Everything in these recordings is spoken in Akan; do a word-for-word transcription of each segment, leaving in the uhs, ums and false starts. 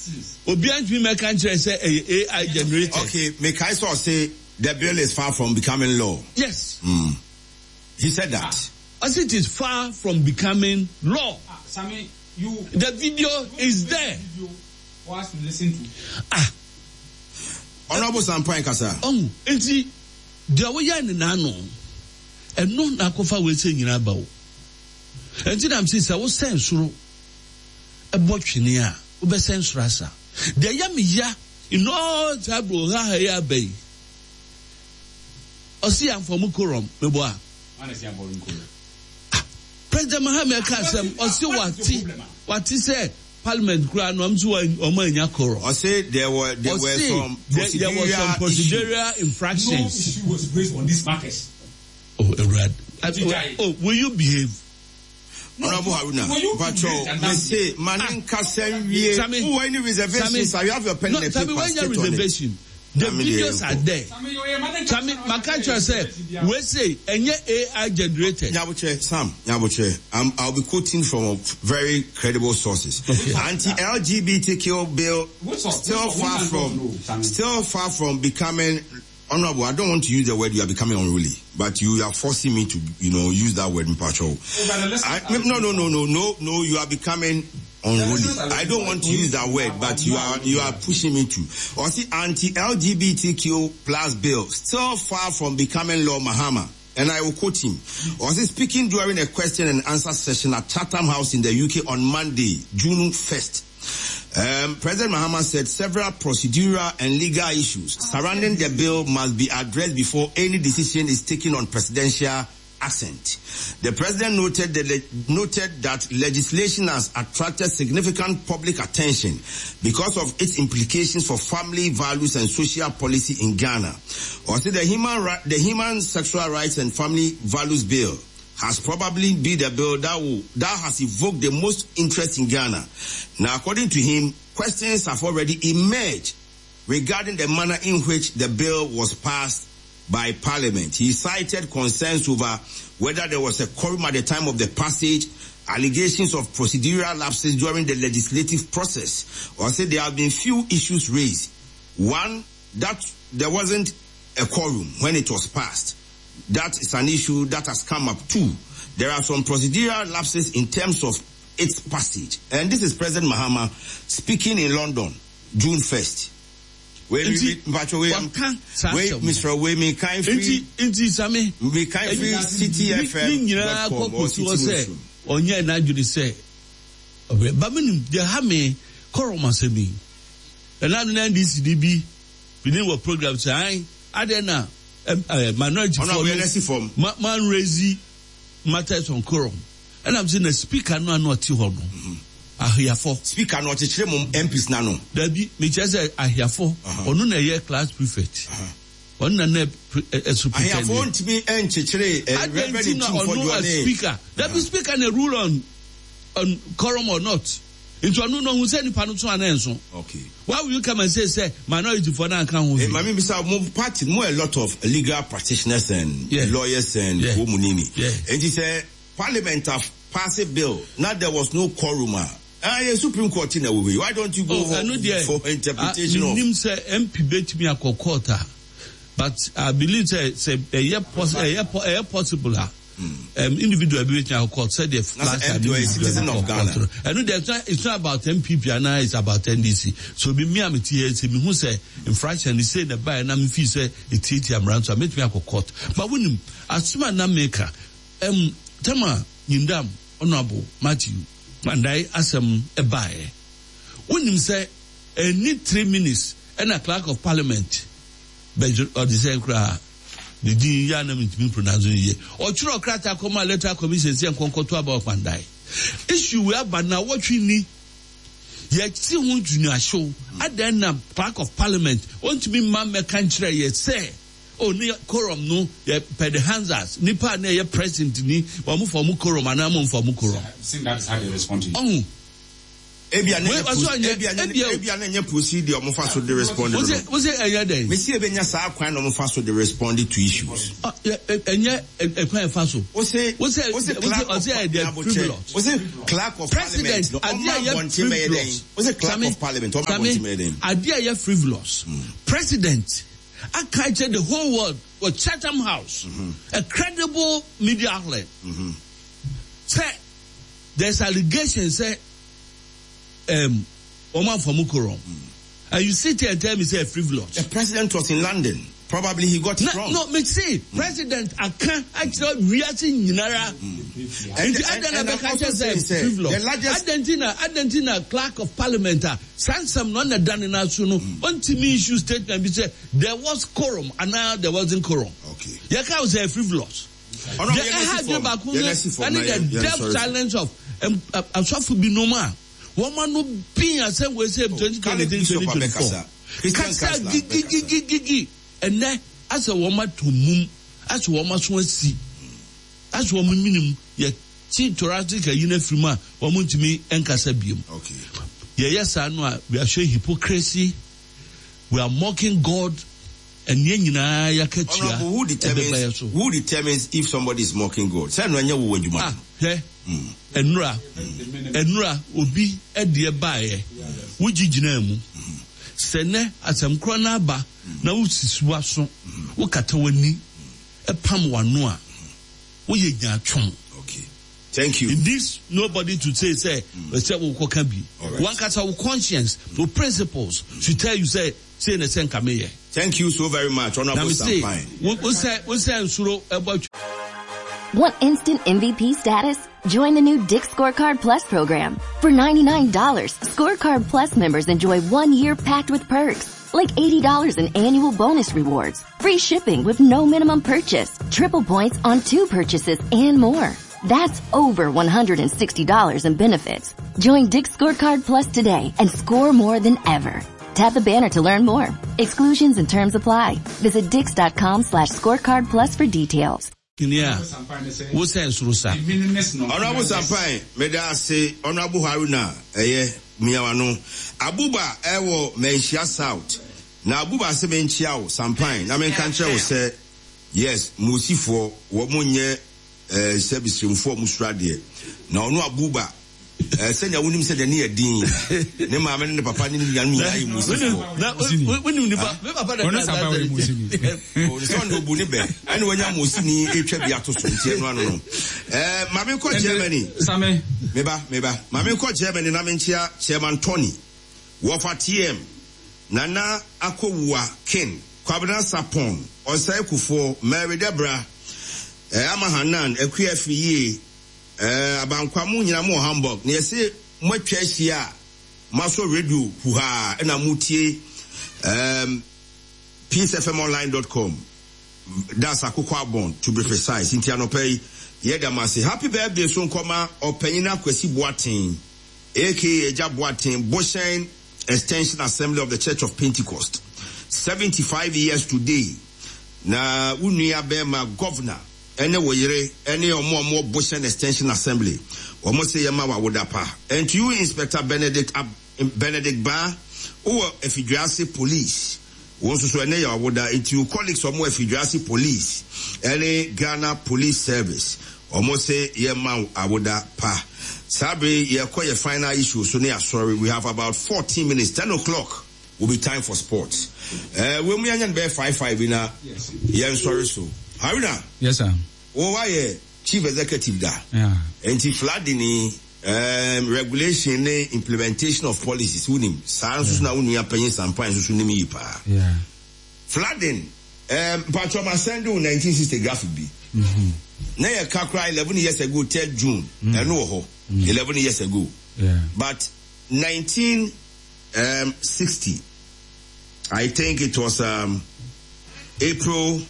Obian to make country say A I generated. Okay, make I say the bill is far from becoming law. Yes. Mm. He said that. As it is far from becoming law. Ah, Sammy, you. The video you is there. Video for us to listen to. Ah. Honorable Sampai Kasa. Oh, enti the way you na no. And no na kofa we say nyina ba o. Enti na msi sa wo sensoro. E botwene a, wo be sensoro asa. The yam ya, you know table ha ya be. Osi am for mukorom, me boa. Honestly, I'm for mukorom. President Mahama Kasem, Osi wati, wati say Parliament kura no amzu omo enya koro. I say there were there were some there, there was some procedural infractions. No issue was raised on this matter. Oh, Erad. Oh, will you behave? Honorable Haruna, Patrol, they say, Manin Kasem, who any reservations? I have your pen and paper. When your reservation, the videos are there. Sami, Makancha said, we say, and yet A I generated. Nyabuche, Sam, Nyabuche, um, I'll be quoting from very credible sources. Okay. Anti-L G B T Q bill still far from, still far from becoming. Honorable, I don't want to use the word you are becoming unruly, but you are forcing me to, you know, use that word in patrol. I, no, no, no, no, no, no, you are becoming unruly. I don't want to use that word, but you are, you are pushing me to. Or see, anti-L G B T Q plus bill, still far from becoming law, Mahama. And I will quote him. Or see, speaking during a question and answer session at Chatham House in the U K on Monday, June first. Um, President Mahama said several procedural and legal issues surrounding the bill must be addressed before any decision is taken on presidential assent. The president noted, the, noted that legislation has attracted significant public attention because of its implications for family values and social policy in Ghana. Also, the human, the human sexual rights and family values bill has probably been the bill that will, that has evoked the most interest in Ghana. Now, according to him, questions have already emerged regarding the manner in which the bill was passed by Parliament. He cited concerns over whether there was a quorum at the time of the passage, allegations of procedural lapses during the legislative process, or said there have been few issues raised. One, that there wasn't a quorum when it was passed. That is an issue that has come up too. There are some procedural lapses in terms of its passage. And this is President Mahama speaking in London, June first. Wait, Mister Way, me kind free, me kind free, City F M dot com or City Newsroom. Onye na judi say, but me they have me koroma se me. And now na this D B, we need what program say. I don't know. Minority form, man raise matters on quorum. And I'm saying the speaker no not to hold. I hear for speaker not to mum M Ps nano. There be me just say I hear for or no year class prefect. One na a superintendent. I have want me and chechre a revenue for your speaker. There be speaker and a rule on on quorum or not. Into a no no who said the panel to an answer. Okay. Why will you come and say, say, minority for now can we? Mami, Mister Move Party, more a lot of legal practitioners and yeah. lawyers and yeah. Womunini. Yeah. And he said, Parliament have passed a bill. Now there was no quorum. Ah, yeah, Supreme Court in a way. Why don't you go oh, for, for interpretation uh, of? Him say M P bet me a quarter, but I believe say say a year possible, a year possible. Mm. Um, individual ability in court said the last time you are a citizen of Ghana. I know that not, it's not about M P P and it's about N D C. So be me, I'm a T A C, me who say infraction, he say the buy and I'm fee say a T T am around, so I make me a court. But when him, as soon as I'm maker, um, Tama, Yindam, Honorable Matthew, and I ask him a buy. When him say, I need three minutes and a clerk of parliament, or the same crowd. The D ya na me pronounce ye or churo krata come letter commission say nkonkoto about pandai issue we aba na what we need ye ti hu junior show adan na clerk of parliament want to be man me country ye say oh ni quorum no ye per the hands nipa na ye president ni wa mu for mu quorum ana mu for mu quorum I think that's how they respond to you. Oh Ebia na ebia na nye procedure omo fa so de respond. Was it was it anya day? Me see ebenya sa kwan omo fa so de respond to issues. Anya e kwan fa so. O say was it was it was it privilege? Was it clerk of parliament? Adia frivolous. Was it clerk of parliament? Omo want me dem. Adia frivolous. President I can't tell the whole world was Chatham House, mm-hmm. a credible media outlet. Mm-hmm. Say there's allegations say um Oman from Mukorom. Mm-hmm. And you sit here and tell me say frivolous. The president was in London. Probably he got it no, wrong. No, me see, mm-hmm. President I can't actually reacting Nara. And the largest Argentina, Argentina clerk of parliament, Sansam non done in our suno. On to me issue statement be say there was quorum and now there wasn't quorum. Okay. Yaka was a frivolous. Oh, no, the I need the deaf silence of um I'm sorry for be no man. Woman no being a same way say twenty twenty-four. Kasa gigi gigi gigi. And then as a woman to mum as a woman so see as woman minimum ye chi thoracic a unifrima woman to me enkasa biom. Okay. Yeah, yes, I know we are showing hypocrisy, we are mocking God, and yenina yakachia. Who determines who determines if somebody is mocking God? Say no anya wo wadwuma. Ah, yeah. Enura enura obi edie baaye wo gigina mu sene asemkro na aba na wo sisuwa so wo kata wani epam wano a wo ye nya twon. Okay, thank you. In this nobody to say say we say wo can be one kata wo conscience wo principles should tell you say say na sen kameye. Thank you so very much. Honorable Sampine. Wo say wo say nsuro ebo. Want instant M V P status? Join the new Dick's Scorecard Plus program. For ninety-nine dollars, Scorecard Plus members enjoy one year packed with perks, like eighty dollars in annual bonus rewards, free shipping with no minimum purchase, triple points on two purchases, and more. That's over one hundred sixty dollars in benefits. Join Dick's Scorecard Plus today and score more than ever. Tap the banner to learn more. Exclusions and terms apply. Visit dix.com slash scorecard plus for details. Kinia, what's the answer, sir? Honorable Sampine, Meda say, Honorable Haruna, eh, Miawano, Abuba, Ewo, Menchia South. Now, Abuba se Menchiao, Sampine, Namen Kancha will say, yes, Musifo, Womunye, eh, service room for Musradie. Now, no Abuba. Eh, senya wunim se de ne yadin ne maame ne papa ne yan mi ayi musifo na wunim ne papa de ona sapa we musini o so no bu ne be ene wanya musini etwa bia to so ntie no ano no eh maame ko Germany same meba meba maame ko Germany na menchia chairman Tony wo fa T M nana akowua Ken Kwabena Sapon Osai Kufo Mary Debra eh Amahanan Ekuafiye eh abankwamu nyina mo Hamburg na yesi mwatwa ahia maso radio huha na mutie um peace f m online dot com. That's Akukwa Bond to be precise. Intiano pay yeda masi happy birthday so nkoma opanyina Kwesi Boateng aka Eja Boateng Boshen Extension Assembly of the Church of Pentecost, seventy-five years today. Na unua bema governor ene woyere ene omo omo Boshen Extension Assembly omo se yema wa wodapa. And you Inspector Benedict Ab, Benedict Ba o Efiduase Police wonso so ene ya woda it you colleagues omo Efiduase Police ene Ghana Police Service omo se yema awoda pa. Sabre ye call your final issue so near sorry we have about fourteen minutes. Ten o'clock will be time for sports. Uh when we are be five five in a yes yeah sorry so Haruna. Yes sir. Oh why chief executive da yeah anti flooding um regulation implementation of policies unim sans na unu apanyin sampan so nim yi pa yeah flooding um Patroma send nineteen sixty graphic bi mhm na ye kakra eleven years ago third June eno ho eleven years ago yeah but nineteen sixty I think it was um April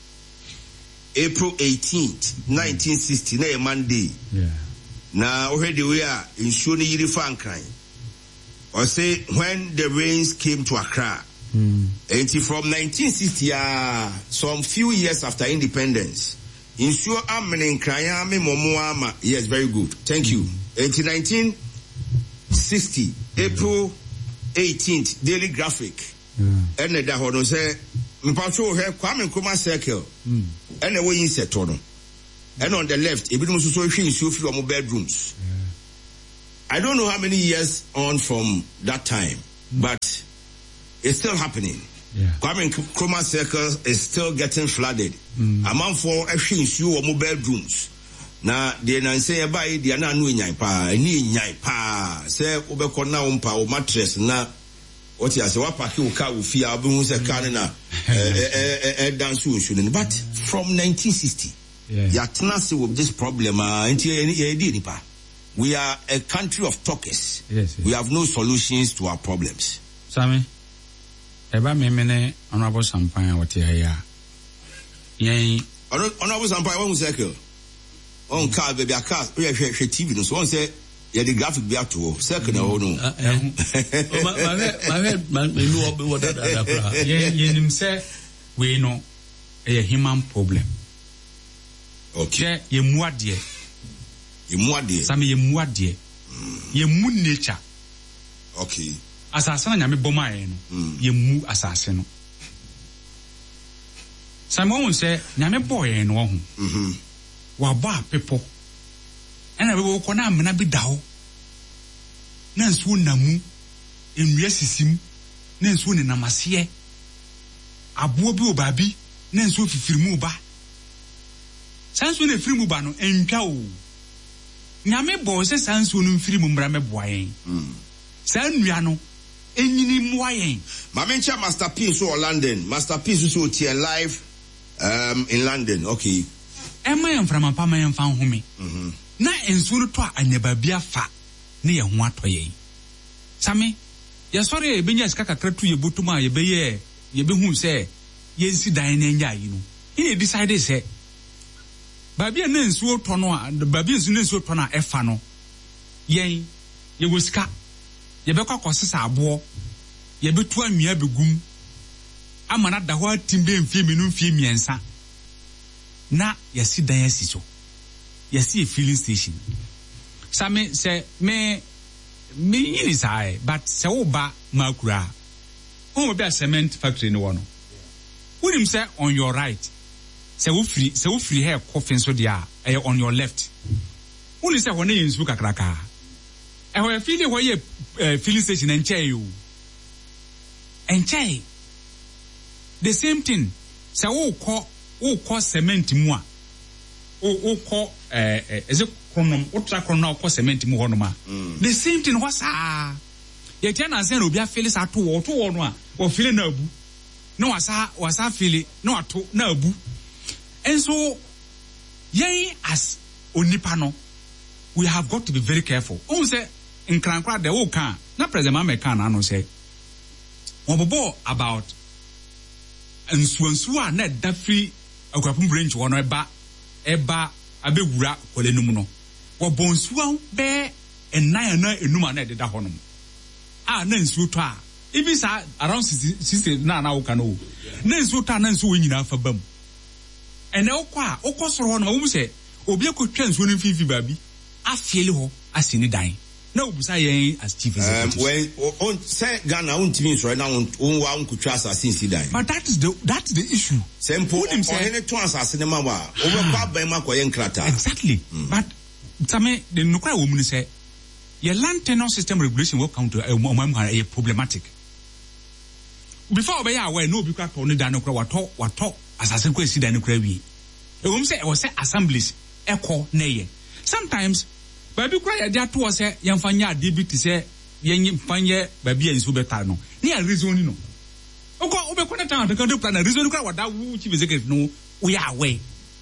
April eighteenth nineteen sixty na Monday yeah na already we are in Shoni Yirifan crime or say when the rains came to Accra mm. and from nineteen sixty uh, some few years after independence insure amene kraya me momoama yes very good thank you. In nineteen sixty sixty, April eighteenth, Daily Graphic. And the Hono say, Mpacho have Kwame Nkrumah Circle. And the way in Setono. And on the left, it becomes so few bedrooms. I don't know how many years on from that time, but it's still happening. Yeah. Kwame Nkrumah Circle is still getting flooded. Mm. Among for a few or more bedrooms. Now, the Nancy by the Ananu Nyai Pa, ni Nyai Pa, say Obekona Umpa or mattress, na what you say, what Paki Uka Ufia, Abun Sakanina, a dance shooting. But from nineteen sixty, Yatnasi with this problem, uh, we are a country of talkers. Yes, yes. We have no solutions to our problems. Sammy, eba memene honorable Sampaya what here. Yay, honorable Sampaya one circle. On car baby a car, we have T V. So one say, yeah, the graphic be out to circle. No, no. My head, my know what that. Yeah, him say we know a human problem. Okay, ye muadie. Ye muadie. Sammy ye muadie. Ye mu nature. Okay. Asasana nyame boma ye no. Ye mu asase no. Simon say nyame boy no ho. Mhm. Wa ba people. Ena be wo kona amena bi dawo. Na nsu namu. Enwia sisim. Na nsu ne namase. Abo bi obabi. Na nsu fifirimu ba. Sansu ne firimu ba no entwa o. Nyame bo se sansu no firimu mbra meboa yen. Mm. San nua no enyini moa yen. Mamencha Masterpiece so London. Masterpiece so tie live um in London. Okay. Emma yam from a pama yam fan home. Mhm. Na ensu no to anyaba bia fa ne ye ho atoye. Sami, ye sori e benya sika kakra tu ye botuma ye beye ye be hu se ye nsi dan na nya yi no. He decide say Babia na nsuo tɔ no a babia nsuo na nsuo tɔ no a ɛfa no yɛn ye wo sika ye bɛkɔ akɔsesa aboɔ ye betu anwea begum ama na da hɔ atimbe mfie menu mfie miɛnsa na yɛsi dan asi so yɛsi a filling station same sɛ me me yini sae but sɛ wo ba makura o be a cement factory no wɔ no wonim sɛ on your right se wo free se wo free hair coffin so dia eh, on your left woni se ho na yensu kakraka eh ho feel ho ye uh, filling station enchai you enchai the same thing se wo ko wo ko cement mu a wo wo ko eh uh, is it kronom wo tra kronom na ko cement mu ho no ma the same thing was ah ye tia na se na obi afili sa to wo to wo no a wo fili na abu no wasa wasa fili no ato na abu. And so, yay, as onipano, we have got to be very careful. On say, in Krankra, the old can, not President American, I don't say, Obobo about, and Swansua, net that free, a crapum branch, one eba, eba, a big rat, or the numuno. Or Bonswan, bear, and nine and numa net the honum. Ah, then Suta. If it's around sixty, now can know. Then Suta, then so winning out for bum. And now, qua, o cost on home say, Obia could transfer in Fifi baby. I feel ho, I see ni dying. No, beside as chief executive. Um, when on say Ghana won't means right now on one could trust us since he died. But that is the that is the issue. Simple. Him say any twice as cinema wa over Baba Makoyen Krata. Exactly. But Tame the Nukra woman say your land tenure system regulation will come to a problematic. Before we are aware, no because only Danokra what talk what talk. Assassin kwesi dan kura wi. E wom say e wo say assemblies echo na ye. Sometimes baby kura ya dia to say yemfanya ade bi ti say yen fanye baby ensu beta no. Ne ya reason no. Oko obekọ na tan kan do plan reason kura wada wu chief executive no we are away.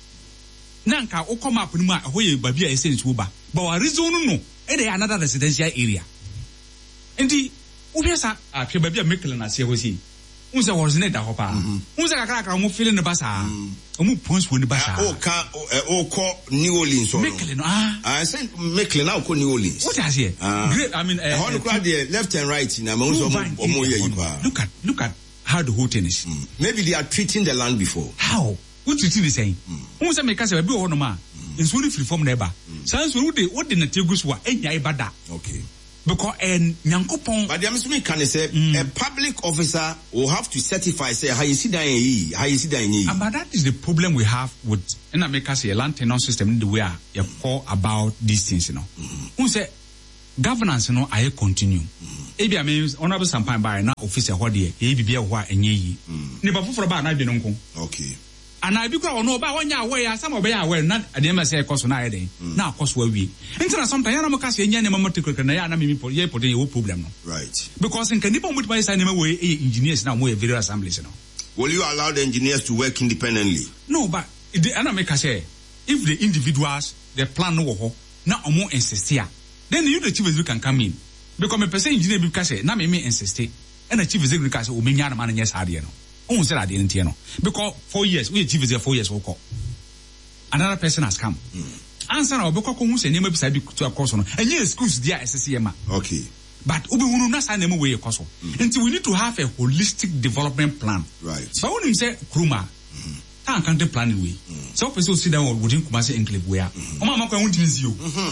Na nka oko map no ma ho ye baby a sense ba. But wa reason no e dey another residential area. Enti obiasa ahwe baby a mekle na se ho si. Unsa was net da hopa. Unsa kakra kakra mo feeling the basa. Omo pons woni basa. O ka o ko New Orleans so. Mekle no ah. I said Mekle na ko New Orleans. What is here? Great, I mean uh, how look at the left and right na mo so omo ye yipa. Look at look at how the whole thing is. Mm. Maybe they are treating the land before. How? What treating the same? Unsa make us be ho no ma. Enso ni free form na eba. Sans we dey what dey na tegus wa enya ibada. Okay. Because and Nyankopon. But the Amazon can say a public officer will have to certify say how you see that ye, how you see that ye. But that is the problem we have with in America say a land tenant system in the way you call about these things, you know. Who say governance, you know, I continue. Ebi I mean honorable Sampan by now officer what ye, ye be a wa and ye. Never for about I be no. Okay. And I because no about one year away, some of ya were not at the M S A cost on I day. Now, cost where we. Until sometimes I'm a cassie and Yamamoto and I am for ye put a problem. Right. Because in Canipo with my sign away engineers now more video assemblies. You know. Will you allow the engineers to work independently? No, but the anameka say if the individuals the plan no ho now more insist here, then you the chief executive can come in. Because me person engineer because say na me me insist and the chief executive can say o me nya na man yes hard you know. On said I didn't know because four years we achieve four years will call. Another person has come. Mm. Answer our book who say name beside to a course on and yes schools there S C M. Okay. But ubi who not sign them away a course. Until we need to have a holistic development plan. Right. So when you say Kruma, can't country planning way. So person sit down within Kumasi enclave where Mama won't use you.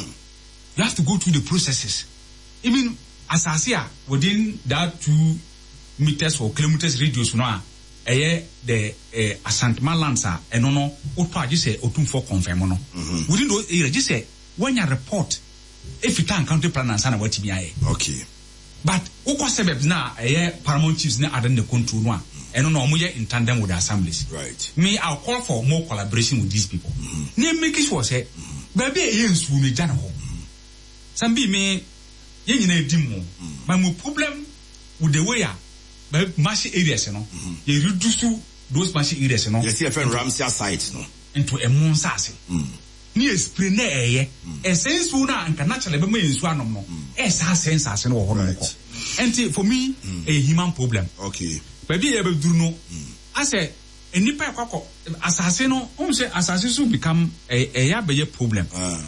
You have to go through the processes. Even as I say within that two meters or kilometers radius now. Eye the eh Asantuma lands are and no no oto agi say otum for confirm no within those area just say when you report if you can county plan and sana what be aye okay but oko sebebs na eye paramount chiefs na adan the control no and no omo in tandem with the assemblies right me I'll call for more collaboration with these people name make sure say baby e nsu me jana ho some be me ye nyina edim mo but my problem with the way but marshy areas, you know, mm-hmm. you reduce those marshy areas, you know. You see a friend Ramsey site, no, into a monsassi. Near spring air, a sense who now and can naturally be made in one of them. As has sense as an or and for me, a human problem. Okay, but be able to know. I say, a nipper assassino, almost assassin become a a problem.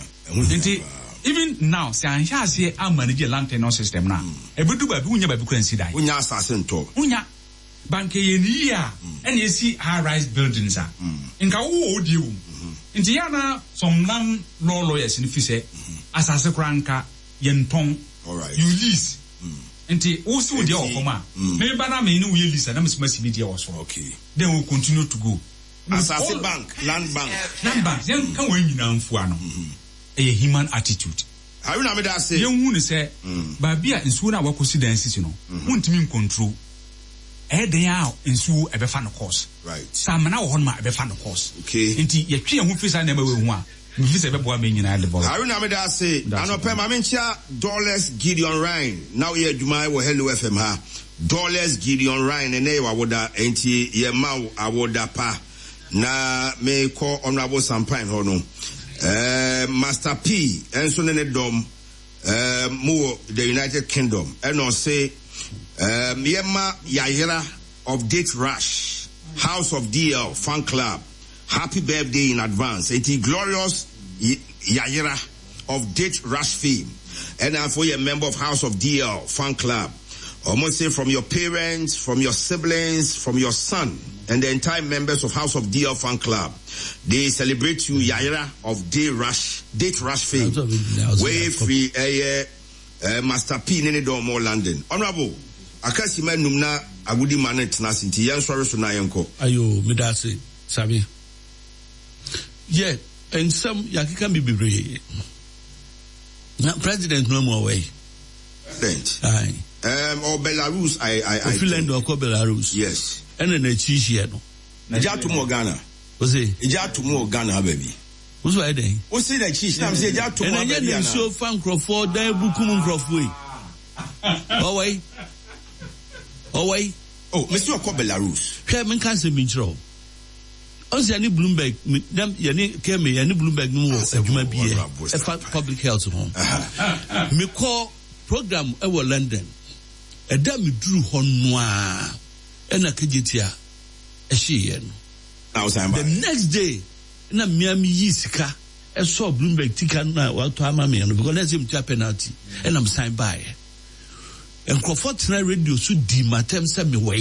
Even now, say I has here I manage a land tenant system now. A bit of Bunya by Bucrancy die. Unya assassin to Unya Banke year and you see high rise buildings are in Kau you. In Tiana, some land law lawyers in Fise, as a secranka, Yentong, all right, you lease. And also with your Homa. Maybe I mean, we lease and I'm supposed media also. Okay, they will continue to go. Assassin bank, land bank, land bank, then come when you know Fuano. A human attitude. I remember that say young woman say Babia in Suna what consistency, you know, won't mean control. Eh, they are in Su a befan course. Right. Some now on my befan course. Okay. Inti ye clear who face I never will want. This is a boy being in the ball. I remember that say Anope Mamencha dollars Gideon Ryan. Now here Jumai will hello F M ha. Dollars Gideon Ryan and Ewa woda enti ye mau awoda pa. Na me call honorable Sampain hono. Uh, Master P and so nene dom uh, more the United Kingdom and on say um, Yema Yayira of Date Rush House of D L Fan Club happy birthday in advance it's glorious Yayira of Date Rush fame and uh, for you a member of House of D L Fan Club almost say from your parents from your siblings from your son and the entire members of House of D L Fan Club. They celebrate you, Yaira of Day Rush, Date Rush fame. Way free, eh, eh, Master P, Nene Domo, London. Honorable, Akasi man numna, Agudi manet nasinti, yan sorry so na yanko. Ayo, midasi, Sabi. Yeah, and some, yakika bibi. Now, President no more way. President? Aye. Um, or Belarus, I, I, I. Finland or Belarus. Yes. And then a cheese here, no. Ija to more Ghana. Was it? Ija to more Ghana, baby. What's why then? What's the cheese? Now, say Ija to more Ghana. And then so fan Crawford, there, Bukum Crawford. Oh, wait. Oh, wait. Oh, Mister Oko Belarus. Chairman Council Mitchell. Also, any Bloomberg, Yanni came, any Bloomberg, no, a human being, a public health home. Me call program over London. A damn drew Honnoir. And a Kajitia, a she, the next day, na Miami Yisika, I saw Bloomberg Tika now, what to Amami, and because him to a penalty, and I'm signed by. And Crawford tonight radio should dematem send me way.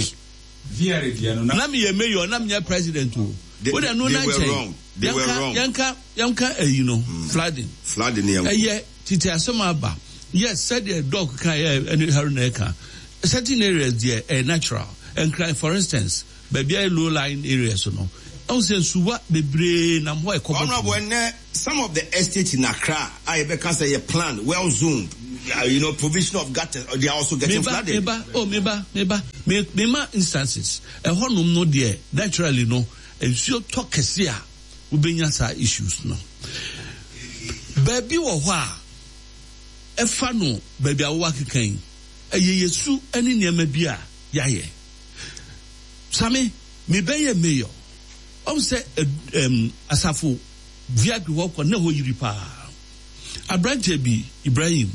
Nami a mayor, Nami a president too. They, they, they were wrong. They Yanka, were wrong. Yanka, Yanka, uh, you know, mm. flooding. Flooding, yeah. Uh, yeah, Titi Asamaba. yes, said the dog can any haruneka. Certain areas there are natural and cry, for instance, baby low lying areas, you know. Also, what the brain and why some of the estates in Accra, I can say a plan well zoomed. Uh, you know, provision of gutters, they are also getting meba, flooded. Meba, oh, meba, meba, me, mema instances. A honum no dear, naturally no, and so talk as here, we bring us our issues no. Baby or wha, a fano, baby, a work again, a ye su, any near me beer, ya ye. Sammy, me be a mayor. I say, um, Asafo, V I P walk on no yiripa. A branch be Ibrahim.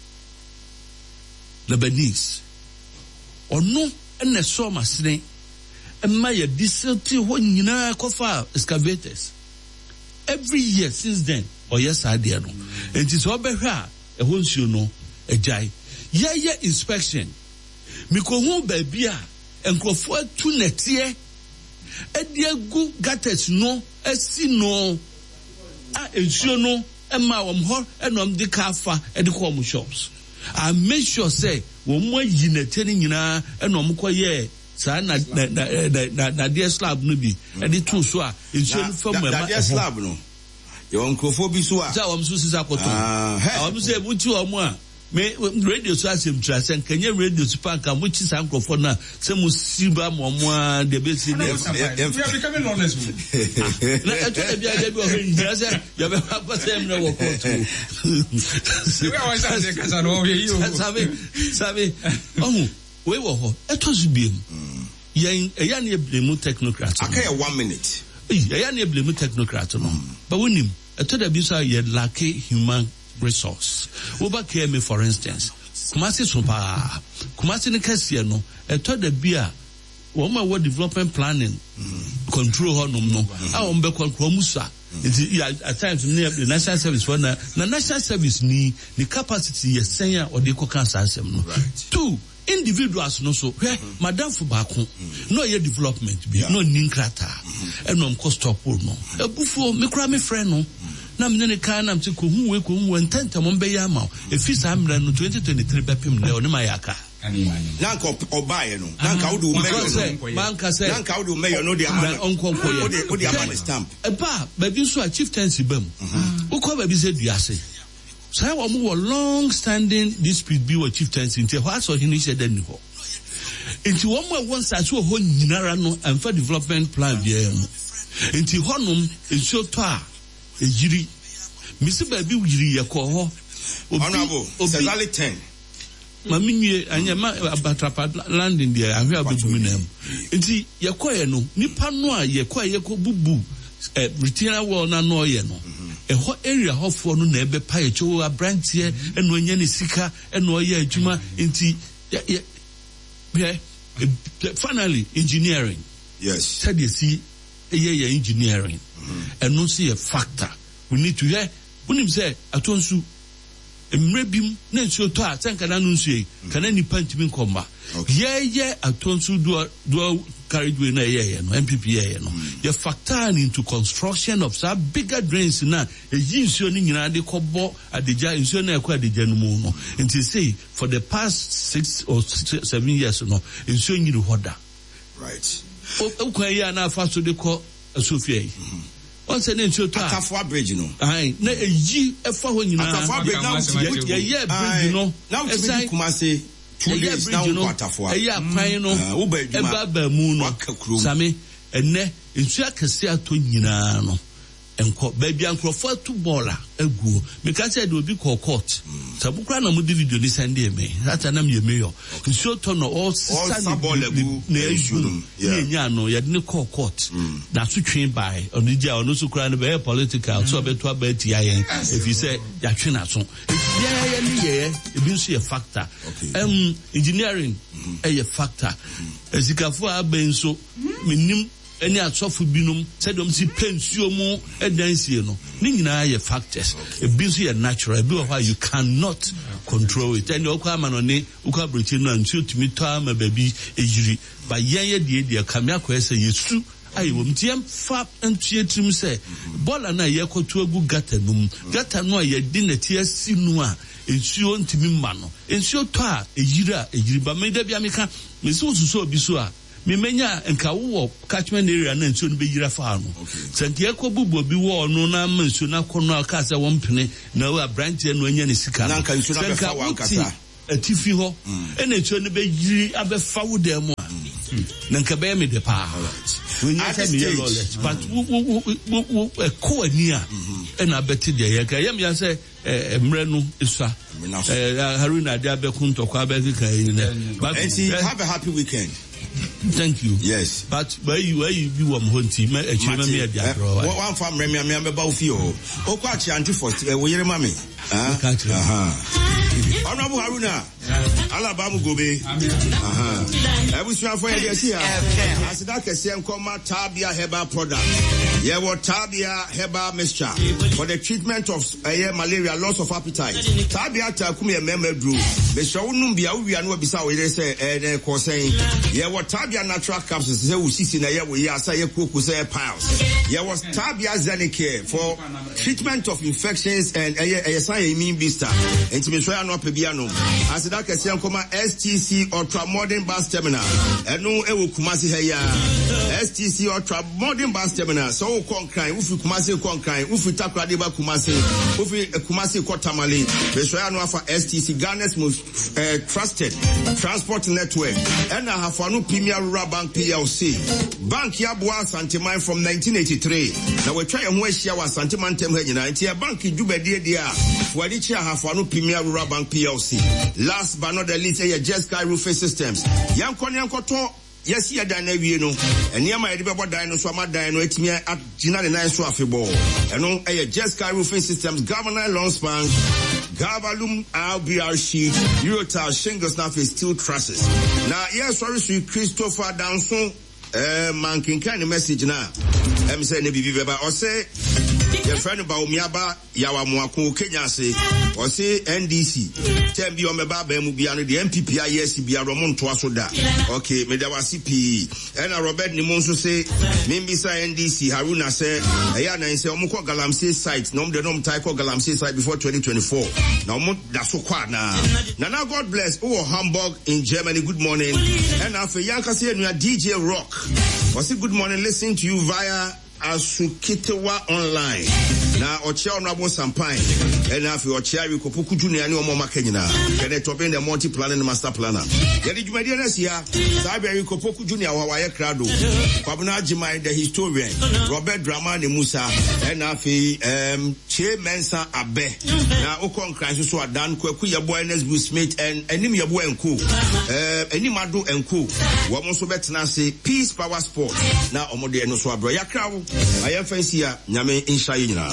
Lebanese or no and the summer snake and my disability when you know excavators every year since then or yes I did no and it's all better a whole you know a jai yeah yeah inspection me ko home baby and go for two net year a dear good gutters no a see no ah ensure no and my um hor and um the car for and the home shops. I make sure say when we yineteni nyina e no mko ye sa na na na na dear slab no bi e di to so a ensuo fam e ma dear slab no your uncle bi so a sa wam so sisa koto ah wam say buti omo a me radio so asem tra sen kanye radio super kan mo chi sa uncle na say mo siba mo mo a de be si we are becoming honest na e to e bia de bi o hin say ya be pa say me wo koto we are say kasa no we you sabe sabe omo we wo ho e to su biem yen e ya na e blame technocrat akaya one minute e ya na e blame technocrat no but wonim e to da bi so ye lack human resource. Over care me for instance. Kumasi sopa. Kumasi ne kasiye no. Eto de bia. Woma wo development planning. Control honum no. A ombe control musa. At times the national service for na na national service ni the capacity yes senya or the cancer asem no. Two. Individuals no so where madam for bako no ye development be no ninkrata enom cost stop no. Ebufu me kura me friend no. Na mene ka na mte ko hu we ko hu ntenta mo be ya ma e fi sa mra no twenty twenty-three bepim le oni ma yaka na nka obaye no na nka wo do mayor man ka say na nka wo do mayor no de amana onko ko ye wo de amana stamp e ba ba bi so a chieftaincy bam wo ko ba bi se duase say wo mo long standing dispute bi wo chieftaincy nti ho aso hini she dan ni ho nti wo mo won sa so ho nyinara no amfa development plan bi am nti honom enso to a ejiri misi baby ujiri yako ho honorable Sezali ten mami nwie anyama abatrapa landing there ahwe abebu nam nti yako ye no nipa no a yako yako bubu eh retina wall na no ye no eho area hofo no na ebe pa echo abrantie eno anya ne sika eno ye adwuma nti yeah finally engineering yes said you see yeah engineering and no see a factor we need to hear when him say atonsu emrebim na nsuo to a senka na no nsuo kana nipa ntimi nkomba yeah yeah atonsu do do carried way na yeah no M P P yeah no you factor into construction of some bigger drains na e nsuo ni nyina de kobo adeja nsuo na ekwa adeja no mu no nti say for the past six or six, seven years no nsuo nyiri hoda right o kwa ya na afa so de ko Sofia. On se ne nsuo to a Atafo bridge no ai na eyi efa ho nyina Atafo bridge na ye ye bridge no na we be Kumasi two days na Atafo eyi akwan no eba ba mu no same enne nsuo akese ato nyina no enko baby ankrofo to baller aguo me ka say de obi call court sabukra na mo di video ni sende me that na me mayor nsuo to no all saball agu na issue yeah nya no ye de call court na so twen by onija ono so kra no be political so be to about yen if you say ya twen na so yeah yeah ni yeah e bi so a factor um engineering a factor ezikafo abenso minim any atsofu binum said um si pensuo mu edansie no ni nyina ye factors e bi so ye natural bi why you cannot control it and okwa ma no ne okwa brechi no antu tumi to ama baby ejiri ba yen ye de de kamia ko ese yesu ayi wom tiem fa antu etim se bola na ye koto agu gata num gata no ye di na tie sinu a ensuo ntimi mma no ensuo tɔ a eyira eyiriba me da bia meka me se osuso obi so a me menya nka wo catchment area na ensuo no be yira fa no senti ekobubu obi wo no na mensuo na kono aka se wo mpene na wo branch no anya ne sika na nka ensuo na be fa wa nkasa atifi ho ena ensuo no be yiri abefa wo dem a na nka be me de pa when you say me lawless but wo ko ani a ena beti de ye ka yem ya say emre no isa Haruna de abekun to kwa abeka yin but have a happy weekend. Thank you. Yes. But where you where you be one hunting, me e chima me dia bro. One farm me me me ba ofi o. O kwa chi anti for wo yere mame. Ah. Aha. Honorable Haruna. Alabama gobe. Aha. Ebusuan for ye see ah. Asida kese nkoma Tabia herbal product. Ye wo Tabia herbal mixture for the treatment of uh, malaria, loss of appetite. Tabia ta kum ye memedru. Be show num bia wo wia no bisa wo yere say eh ko sen. Ye wo Tabia natural capsules say wo sisi na ye wo ye asa ye koku say piles. Ye was Tabia Zenicare for treatment of infections and eh eh say immune booster. Enti me so ya no pebia no. Asida kese nkoma S T C Ultra Modern Bus Terminal. Eno e wo Kumasi he ya. S T C Ultra Modern Bus Terminal. So wo konkran, wo fi Kumasi konkran, wo fi Takrade ba Kumasi, wo fi Kumasi Kotamale. Me so ya no afa S T C Ghana's most uh, trusted transport network. And I have no Premier Rural Bank P L C. Bank Yabua Santiman from nineteen eighty-three. Now we try and wish Yawa Santiman Tem Hena. It's a bank in Juba dear dear. For each year have no Premier Rural Bank P L C. Last but not the least, a Jeskai Roofing Systems. Young Konyan Koto. Yes, you are done every no, and near my river dinosaur, my dino, it's me at Gina the Nine Swaffy Ball. And on a Jeskai Roofing Systems, Governor Longspan, Gavalum, R B R sheet, Eurotal shingles, now is steel trusses. Now, yes, sorry, sweet Christopher Downson, uh, man can kind of message now. I'm saying, Viva, or say, your friend about Miaba, Yawa Mwako, Kenya say, or say N D C. Tell me on my baba, Mubiano, the M P P I S B, Ramon Twasoda. Okay, Medawa C P. And Robert Nimonso say, Mimbisa N D C, Haruna say, Ayana say, Omuko Galamsey site, Nom de Nom Taiko Galamsey site before twenty twenty-four. Now, that's so quiet now. Now, God bless. Oh, Hamburg in Germany, good morning. And after Yanka say, we are D J Rock. Was it good morning? Listening to you via Asukitewa online. Na Ochia Honorable Sampain. And now for Ochia Rikopuku Junior and Omoma Kenyana. Can they top in the multi planning master planner? Yet you might hear Sabi Rikopuku Junior Hawaii Crado. Pabuna Jimai the historian. Robert Dramani Musa. And now for um Che Mensa Abe. Now Okon Crisis so done Kwekuya Boynes Will Smith and Enimia Boy and Co. Uh Enimadu and Co. Woman so better now say Peace Power Sport. Now Omode no so abro Yakraw. I am fancy ya Nyame Inshayina.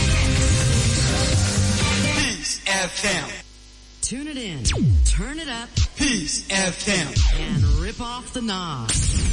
Peace F M. Tune it in, turn it up, Peace F M, and rip off the knob.